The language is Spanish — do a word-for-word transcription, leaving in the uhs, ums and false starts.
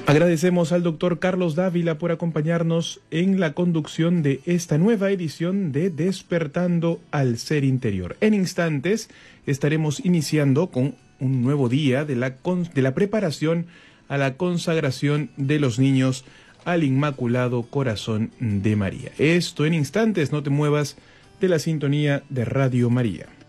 Agradecemos al doctor Carlos Dávila por acompañarnos en la conducción de esta nueva edición de Despertando al Ser Interior. En instantes estaremos iniciando con un nuevo día de la, de la preparación a la consagración de los niños al Inmaculado Corazón de María. Esto en instantes, no te muevas de la sintonía de Radio María.